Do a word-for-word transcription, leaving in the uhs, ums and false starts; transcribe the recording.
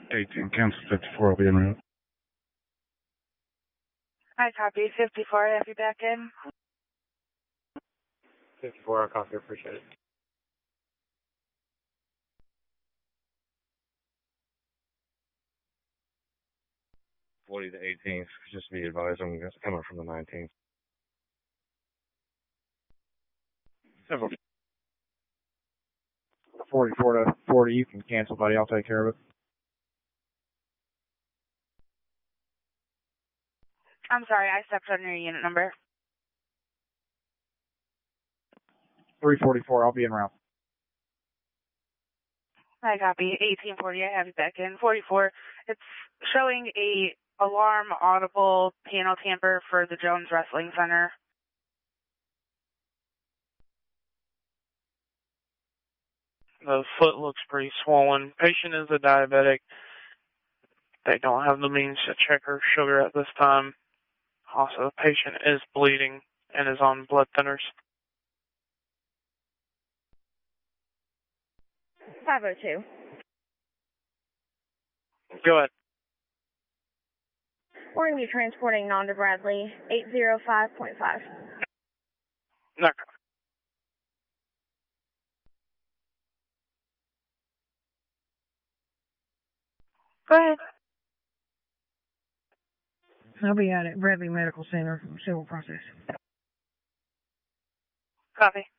eighteen, cancel fifty-four, I'll be en route. I copy. fifty-four, have you back in? fifty-four, I'll copy, appreciate it. forty to eighteenth, just be advised, I'm coming from the nineteenth. Simple. forty-four to forty, you can cancel, buddy. I'll take care of it. I'm sorry, I stepped on your unit number. three forty-four, I'll be en route. I copy. eighteen forty, I have you back in. forty-four, it's showing a alarm audible panel tamper for the Jones Wrestling Center. The foot looks pretty swollen. Patient is a diabetic. They don't have the means to check her sugar at this time. Also, the patient is bleeding and is on blood thinners. five oh two. Go ahead. We're going to be transporting Nanda Bradley, eight oh five point five. No. Go ahead. I'll be out at Bradley Medical Center, civil process. Copy.